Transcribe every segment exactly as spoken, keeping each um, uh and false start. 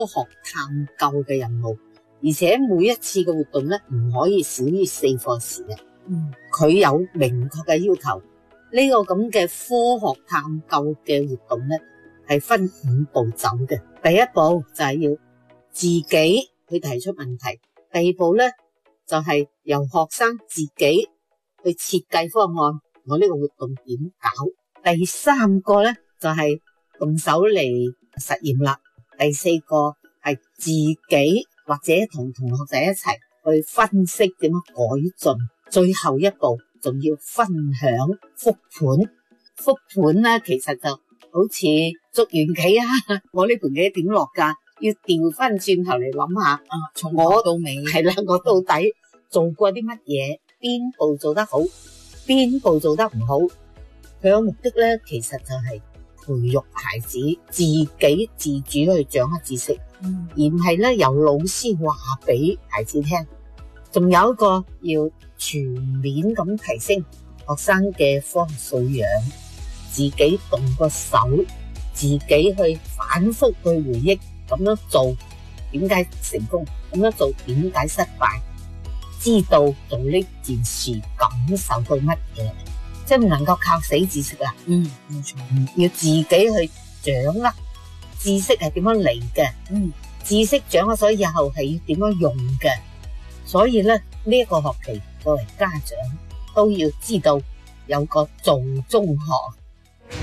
科學探究嘅任務，而且每一次嘅活動咧唔可以少於四課時嘅。嗯，佢有明確嘅要求。呢個咁嘅科學探究嘅活動咧，係分五步走嘅。第一步就係要自己去提出問題，第二步咧就係由學生自己去設計方案，我呢個活動點搞。第三個咧就係動手嚟實驗啦。第四個係自己或者同同學仔一齊去分析點樣改進。最後一步仲要分享復盤。復盤咧其實就好似捉完棋啊，我呢盤棋點落㗎？要調翻轉頭嚟諗下，啊，從我到尾係啦，我到底做過啲乜嘢？邊步做得好，邊步做得唔好？佢嘅目的咧，其實就係培育孩子自己自主去掌握知識，嗯、而唔係咧由老師話俾孩子聽。仲有一個要全面咁提升學生嘅科學素養，自己動個手，自己去反覆去回憶，咁樣做點解成功，咁樣做點解失敗，知道做呢件事感受到乜嘢，即係唔能夠靠死知識啊。嗯，冇錯，要自己去掌握知識係點樣嚟嘅。嗯，知識掌握咗以後係要點樣用嘅。所以咧，呢一個學期作為家長都要知道有個做中學。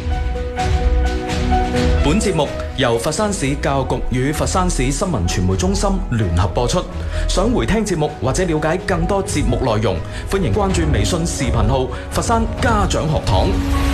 本節目由佛山市教育局與佛山市新聞傳媒中心聯合播出。想回聽節目或者了解更多節目內容，歡迎關注微信視頻號佛山家長學堂。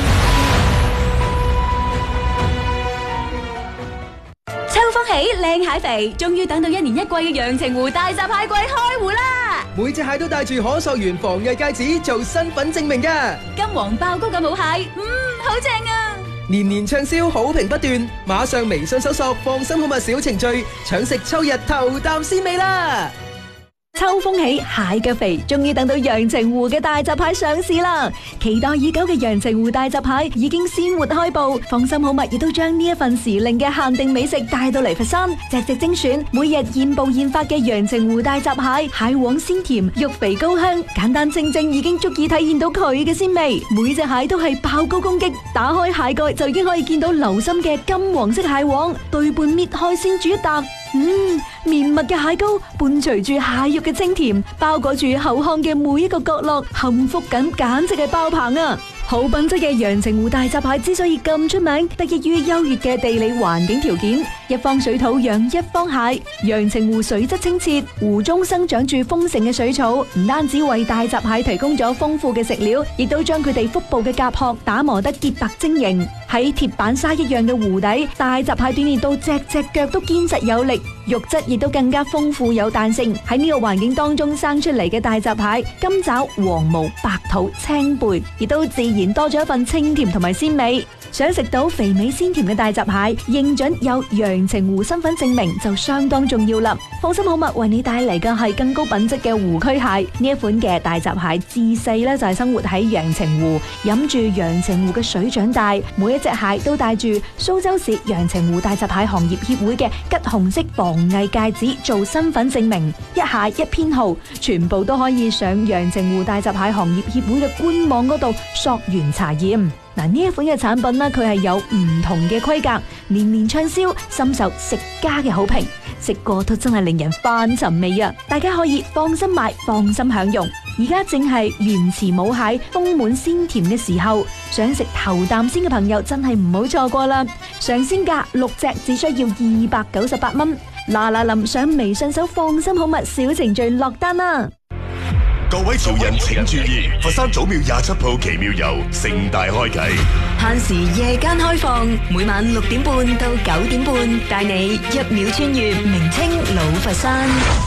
秋風起，靚蟹肥，終於等到一年一季嘅陽澄湖大閘蟹季開湖啦！ 每隻蟹都帶住可溯源防偽戒指做身份證明㗎。 金黃爆高嘅母蟹，嗯，好正啊！ 年年暢銷，好評不斷，馬上微信搜索放心好物小程序，搶食秋日頭啖鮮味啦！ 秋風起，蟹腳肥，終於等到陽澄湖嘅大閘蟹上市啦！期待已久嘅陽澄湖大閘蟹已經鮮活開步，放心好物亦都將呢一份時令嘅限定美食帶到嚟佛山，隻隻精選，每日現捕現發嘅陽澄湖大閘蟹，蟹黃鮮甜，肉肥高香，簡單清蒸已經足以體現到佢嘅鮮味。每隻蟹都係爆高攻擊，打開蟹蓋就已經可以見到流心嘅金黃色蟹黃，對半搣開先煮一啖。嗯，綿密嘅蟹膏伴隨住蟹肉嘅清甜，包裹住口腔嘅每一個角落，幸福感簡直係爆棚啊！好品質嘅陽澄湖大閘蟹之所以咁出名，得益於優越嘅地理環境條件，一方水土養一方蟹。陽澄湖水質清澈，湖中生長住豐盛嘅水草，唔單止為大閘蟹提供咗豐富嘅食料，亦都將佢哋腹部嘅甲殼打磨得潔白晶瑩。喺鐵板沙一樣嘅湖底，大閘蟹鍛煉到隻隻腳都堅實有力，肉質亦都更加豐富有彈性。喺呢個環境當中生出嚟嘅大閘蟹，金爪、黃毛、白肚、青背，亦都自然多咗一份清甜同埋鮮美。想食到肥美鮮甜嘅大閘蟹，認準有陽澄湖身份證明就相當重要啦。放心好物為你帶嚟嘅係更高品質嘅湖區蟹。呢一款嘅大閘蟹自細咧就係生活喺陽澄湖，飲住陽澄湖嘅水長大。每一隻蟹都帶住蘇州市陽澄湖大閘蟹行業協會嘅橘紅色防偽戒指做身份證明，一蟹一編號，全部都可以上陽澄湖大閘蟹行業協會嘅官網嗰度溯源查驗。嗱，呢一款嘅產品呢，佢係有唔同嘅規格，年年暢銷，深受食家嘅好評，食過都真係令人翻尋味啊！大家可以放心買，放心享用。而家正係原池母蟹豐滿鮮甜嘅時候，想食頭啖鮮嘅朋友真係唔好錯過啦！上鮮價六隻只需要二百九十八蚊，嗱嗱臨上微信搜放心好物小程序落單啦！ 各位潮人請注意，佛山祖廟廿七號奇妙遊盛大開啟， 限時夜間開放，每晚六點半到九點半，帶你一秒穿越名稱老佛山。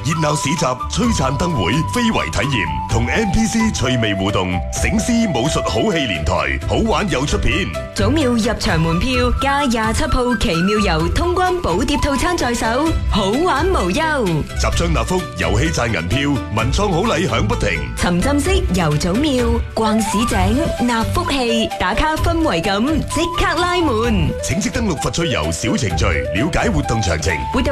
熱鬧市集、璀璨燈會、非遺體驗同 N P C 趣味互動，醒獅武術好戲連台，好玩又出片。 祖廟入場門票加廿七鋪奇妙遊通關寶碟套餐在手，好玩無憂。 集章納福，遊戲賺銀票，文創好禮響不停。 沉浸式遊祖廟，逛市井納福氣，打卡氛圍感，即刻拉門。 請即登錄佛趣遊小程序，了解活動詳情。